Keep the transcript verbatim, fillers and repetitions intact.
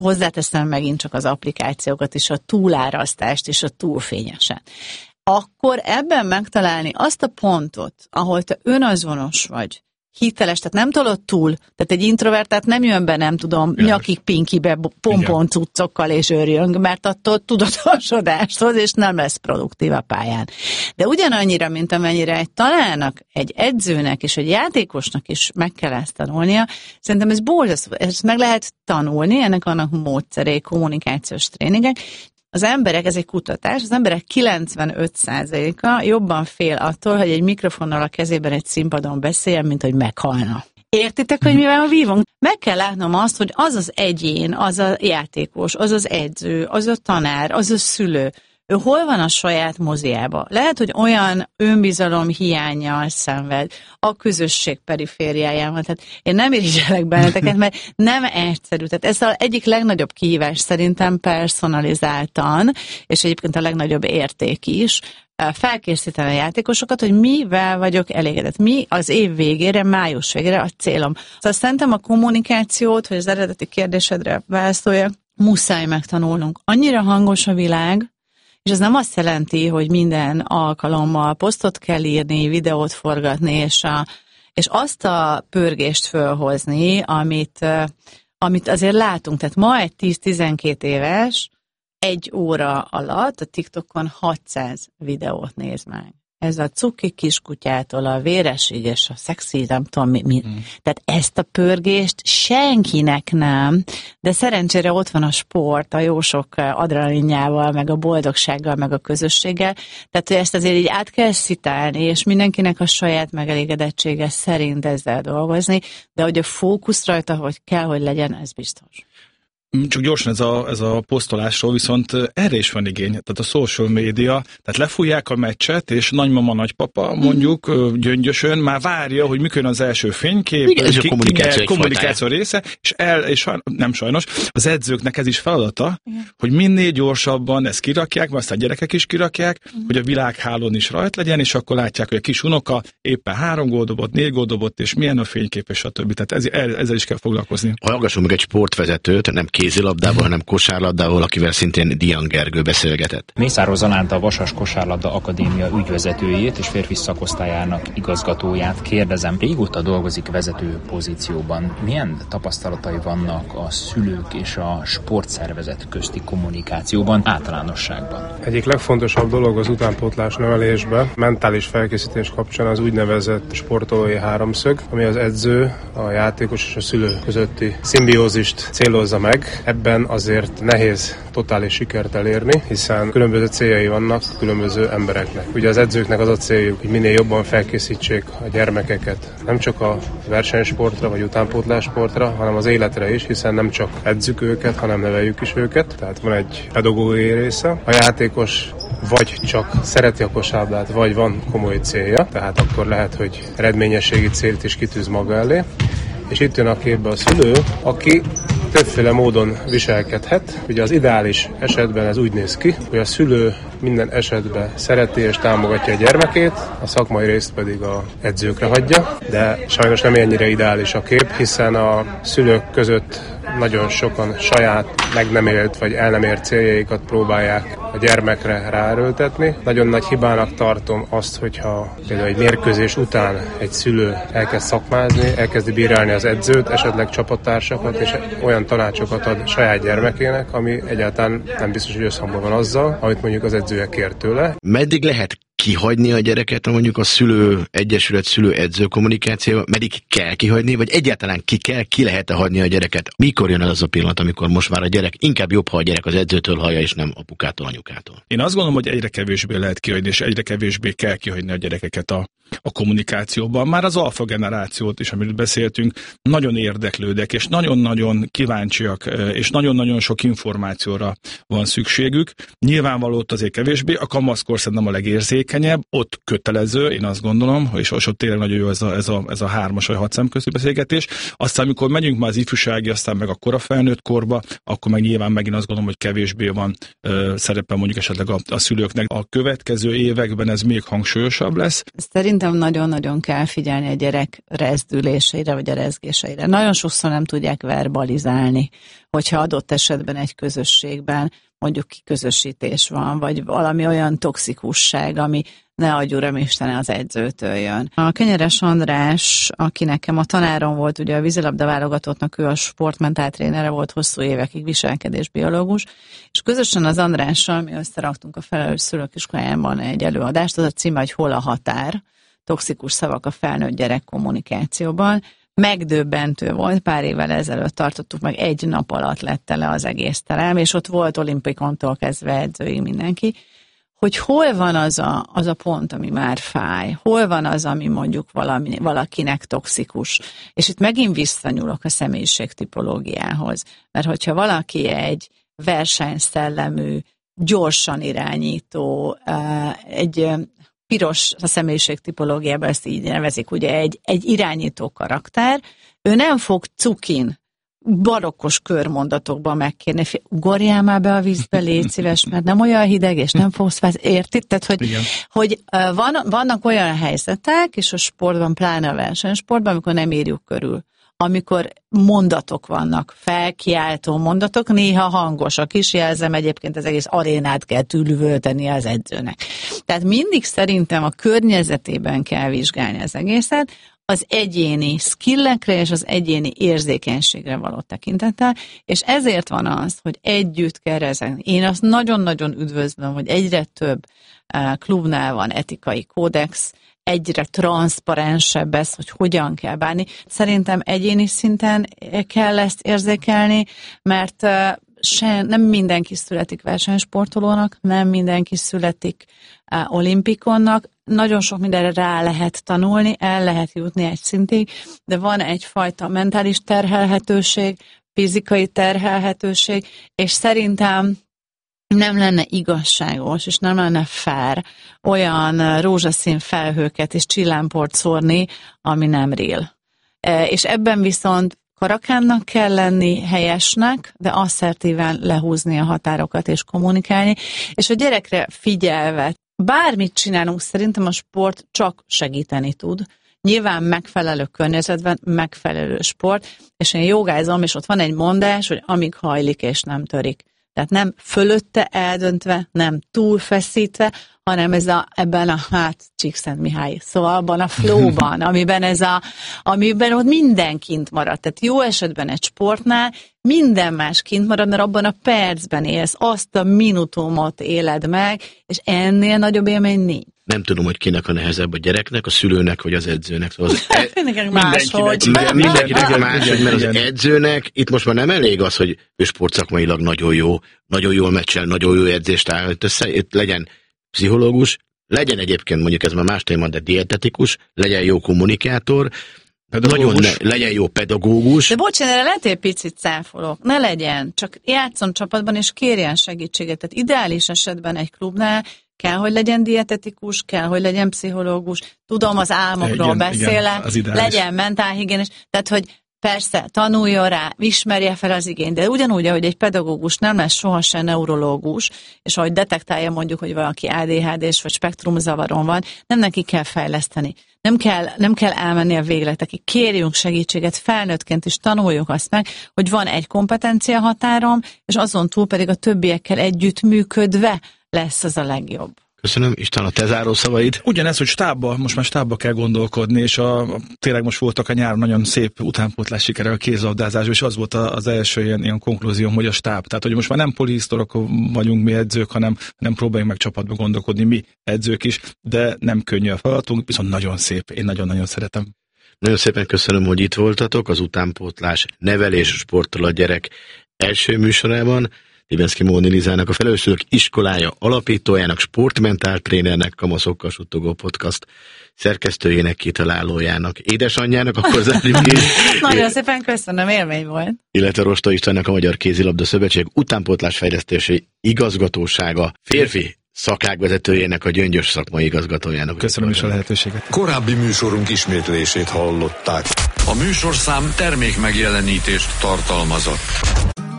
hozzáteszem megint csak az applikációkat és a túlárasztást és a túlfényesen. Akkor ebben megtalálni azt a pontot, ahol te önazonos vagy, hiteles, tehát nem tolod túl, tehát egy introvertát nem jön be, nem tudom, Jás. nyakig pinkibe, pompon cuccokkal és őrjönk, mert attól tudatosodást hoz, és nem lesz produktív a pályán. De ugyanannyira, mint amennyire egy tanárnak, egy edzőnek és egy játékosnak is meg kell ezt tanulnia, szerintem ez borzasztó, ezt meg lehet tanulni, ennek vannak módszerei, kommunikációs tréningek. Az emberek, ez egy kutatás, az emberek kilencvenöt százaléka jobban fél attól, hogy egy mikrofonnal a kezében egy színpadon beszéljen, mint hogy meghalna. Értitek, hogy mivel vívunk? Meg kell látnom azt, hogy az az egyén, az a játékos, az az edző, az a tanár, az a szülő, ő hol van a saját moziába? Lehet, hogy olyan önbizalom hiánnyal szenved a közösség perifériájában. Tehát én nem irigyelek benneteket, mert nem egyszerű. Tehát ez az egyik legnagyobb kihívás szerintem personalizáltan, és egyébként a legnagyobb érték is, felkészíteni a játékosokat, hogy mivel vagyok elégedett. Mi az év végére, május végére a célom. Szóval szerintem a kommunikációt, hogy az eredeti kérdésedre válaszoljak, muszáj megtanulnunk. Annyira hangos a világ, és ez nem azt jelenti, hogy minden alkalommal posztot kell írni, videót forgatni, és, a, és azt a pörgést fölhozni, amit, amit azért látunk. Tehát ma egy tíz-tizenkét éves egy óra alatt a TikTokon hatszáz videót néz meg. Ez a cuki kiskutyától a véresig és a szexi, nem tudom mi. mi. Mm. Tehát ezt a pörgést senkinek nem, de szerencsére ott van a sport, a jó sok adrenalinjával, meg a boldogsággal, meg a közösséggel. Tehát, hogy ezt azért így át kell szitálni, és mindenkinek a saját megelégedettsége szerint ezzel dolgozni, de hogy a fókusz rajta, hogy kell, hogy legyen, ez biztos. Csak gyorsan ez a, ez a posztolásról, viszont erre is van igény. Tehát a social media, tehát lefújják a meccset, és nagymama, nagypapa mondjuk mm. gyöngyösön már várja, hogy mikor az első fénykép, igen, ez a kommunikáció, kommunikáció része, és, el, és nem sajnos, az edzőknek ez is feladata, igen. hogy minél gyorsabban ezt kirakják, mert aztán a gyerekek is kirakják, mm. hogy a világhálón is rajt legyen, és akkor látják, hogy a kis unoka éppen három gól dobott, négy gól dobott, és milyen a fénykép, és a többi. Tehát ez, ezzel is kell foglalkozni. Hallgassunk meg egy sportvezetőt, nem kézilabdával, hanem kosárlabdával, akivel szintén Dian Gergő beszélgetett. Mészáros Zalánta, a Vasas Kosárlabda Akadémia ügyvezetőjét és férfi szakosztályának igazgatóját kérdezem. Régóta dolgozik vezető pozícióban. Milyen tapasztalatai vannak a szülők és a sportszervezet közti kommunikációban általánosságban? Egyik legfontosabb dolog az utánpótlás nevelésben, mentális felkészítés kapcsán az úgynevezett sportolói háromszög, ami az edző, a játékos és a szülő közötti szimbiózist célozza meg. Ebben azért nehéz totális sikert elérni, hiszen különböző céljai vannak különböző embereknek. Ugye az edzőknek az a céljuk, hogy minél jobban felkészítsék a gyermekeket nem csak a versenysportra vagy utánpótlássportra, hanem az életre is, hiszen nem csak edzük őket, hanem neveljük is őket. Tehát van egy pedagógiai része. A játékos vagy csak szereti a kosárlabdát, vagy van komoly célja, tehát akkor lehet, hogy eredményességi célt is kitűz maga elé. És itt jön a képbe a szülő, aki többféle módon viselkedhet. Ugye az ideális esetben ez úgy néz ki, hogy a szülő minden esetben szereti és támogatja a gyermekét, a szakmai részt pedig a edzőkre hagyja, de sajnos nem ennyire ideális a kép, hiszen a szülők között nagyon sokan saját meg nem élt vagy el nem ért céljaikat próbálják a gyermekre ráerőltetni. Nagyon nagy hibának tartom azt, hogyha például egy mérkőzés után egy szülő elkezd szakmázni, elkezdi bírálni az edzőt, esetleg csapattársakat, és olyan tanácsokat ad saját gyermekének, ami egyáltalán nem biztos, hogy összhangban van azzal, amit mondjuk az edzője kér tőle. Meddig lehet kihagyni a gyereket, mondjuk a szülő, egyesület szülő-edző kommunikációval, meddig kell kihagyni, vagy egyáltalán ki kell, ki lehet-e hagyni a gyereket? Mikor jön az a pillanat, amikor most már a gyerek, inkább jobb, ha a gyerek az edzőtől hallja, és nem apukától, anyukától? Én azt gondolom, hogy egyre kevésbé lehet kihagyni, és egyre kevésbé kell kihagyni a gyerekeket a, a kommunikációban. Már az alfa generációt is, amiről beszéltünk, nagyon érdeklődek, és nagyon-nagyon kíváncsiak, és nagyon-nagyon sok információra van szükségük. Nyilvánvaló ott azért kevésbé, a kamaszkor szerintem a legérzékenyebb, ott kötelező, én azt gondolom, és ott tényleg nagyon jó ez a, ez a, ez a hármas vagy hat szemközti beszélgetés. Aztán, amikor megyünk már az ifjúsági, aztán meg a kora felnőtt korba, akkor meg nyilván megint azt gondolom, hogy kevésbé van ö, szerep szerepe mondjuk esetleg a, a szülőknek. A következő években ez még hangsúlyosabb lesz? Szerintem nagyon-nagyon kell figyelni a gyerek rezdüléseire, vagy a rezgéseire. Nagyon sokszor nem tudják verbalizálni, hogyha adott esetben egy közösségben mondjuk kiközösítés van, vagy valami olyan toxikusság, ami ne adj uram Istene az edzőtől jön. A Kenyeres András, aki nekem a tanárom volt, ugye a vízilabda válogatottnak, ő a sportmentáltrénere volt hosszú évekig, viselkedésbiológus, és közösen az Andrással mi összeraktunk a Felelős Szülők Iskolájában egy előadást, az a címe, hogy Hol a határ? Toxikus szavak a felnőtt gyerek kommunikációban. Megdöbbentő volt, pár évvel ezelőtt tartottuk meg, egy nap alatt lett tele az egész terem, és ott volt olimpikontól kezdve edzőig mindenki, hogy hol van az a, az a pont, ami már fáj, hol van az, ami mondjuk valami, valakinek toxikus. És itt megint visszanyúlok a személyiségtipológiához, mert hogyha valaki egy versenyszellemű, gyorsan irányító, egy piros, a személyiségtipológiában ezt így nevezik, ugye egy, egy irányító karakter, ő nem fog cukin, barokkos körmondatokban megkérni, ugorjál már be a vízbe, légy szíves, mert nem olyan hideg, és nem fogsz fel, érted? Tehát, hogy, hogy van, vannak olyan helyzetek, és a sportban, pláne a versenysportban, amikor nem írjuk körül, amikor mondatok vannak, felkiáltó mondatok, néha hangosak is, jelzem, egyébként az egész arénát kell tűlvölteni az edzőnek. Tehát mindig szerintem a környezetében kell vizsgálni az egészet, az egyéni skillekre és az egyéni érzékenységre való tekintettel, és ezért van az, hogy együtt kell rezegni. Én azt nagyon-nagyon üdvözlöm, hogy egyre több klubnál van etikai kódex, egyre transzparensebb ez, hogy hogyan kell bánni. Szerintem egyéni szinten kell ezt érzékelni, mert se, nem mindenki születik versenysportolónak, nem mindenki születik uh, olimpikonnak, nagyon sok mindenre rá lehet tanulni, el lehet jutni egy szintig, de van egyfajta mentális terhelhetőség, fizikai terhelhetőség, és szerintem nem lenne igazságos, és nem lenne fair olyan rózsaszín felhőket és csillámport szórni, ami nem real. E, és ebben viszont karakánnak kell lenni, helyesnek, de asszertíven lehúzni a határokat és kommunikálni, és a gyerekre figyelve, bármit csinálunk, szerintem a sport csak segíteni tud. Nyilván megfelelő környezetben, megfelelő sport, és én jogázom, és ott van egy mondás, hogy amíg hajlik és nem törik. Tehát nem fölötte eldöntve, nem túlfeszítve, hanem ez a, ebben a, hát Csíkszentmihály, szóval abban a flowban, amiben ez a, amiben ott minden kint marad. Tehát jó esetben egy sportnál minden más kint marad, mert abban a percben élsz, azt a minutumot éled meg, és ennél nagyobb élmény nincs. Nem tudom, hogy kinek a nehezebb, a gyereknek, a szülőnek, vagy az edzőnek. Szóval az e- mindenkinek máshogy. Mindenkinek máshogy, mert az edzőnek itt most már nem elég az, hogy ő sportszakmailag nagyon jó, nagyon jól meccsel, nagyon jó edzést áll, össze, itt legyen pszichológus, legyen egyébként mondjuk ez már más téma, de dietetikus, legyen jó kommunikátor, nagyon ne, legyen jó pedagógus. De bocs, én erre lehet egy picit cáfolok. Ne legyen, csak játszon csapatban, és kérjen segítséget. Tehát ideális esetben egy klubnál kell, hogy legyen dietetikus, kell, hogy legyen pszichológus, tudom, az álmokról beszélek, legyen mentálhigiénés, tehát, hogy persze, tanuljon rá, ismerje fel az igényt, de ugyanúgy, ahogy egy pedagógus nem lesz sohasem neurológus, és ahogy detektálja mondjuk, hogy valaki á dé há dés vagy spektrumzavaron van, nem neki kell fejleszteni. Nem kell, nem kell elmenni a végletekig. Kérjünk segítséget, felnőttként is tanuljuk azt meg, hogy van egy kompetencia határom, és azon túl pedig a többiekkel együtt működve lesz az a legjobb. Köszönöm, István, a te záró szavaid. Ugyanez, hogy stábba, most már stábba kell gondolkodni, és a, a, tényleg most voltak a nyáron nagyon szép utánpótlás sikere a kézlabdázásban, és az volt a, az első ilyen, ilyen konklúzióm, hogy a stáb. Tehát, hogy most már nem polihisztorok vagyunk mi edzők, hanem nem próbáljunk meg csapatba gondolkodni mi edzők is, de nem könnyű a feladatunk, viszont nagyon szép, én nagyon-nagyon szeretem. Nagyon szépen köszönöm, hogy itt voltatok az utánpótlás nevelés sporttól a gyerek első műsorában. Ibenszki Móni Lizának, a Felelős Szülők Iskolája alapítójának, sportmentáltrénernek, Kamaszokkal suttogó podcast szerkesztőjének, kitalálójának, édesanyjának, akkor zárjuk ki. Nagyon szépen köszönöm, élmény volt. Illetve Rosta Istvánnak, a Magyar Kézilabda Szövetség utánpótlásfejlesztési igazgatósága férfi szakágvezetőjének, a Gyöngyös szakmai igazgatójának. Köszönöm is a lehetőséget. Korábbi műsorunk ismétlését hallották. A műsorszám termék megjelenítést tartalmazott.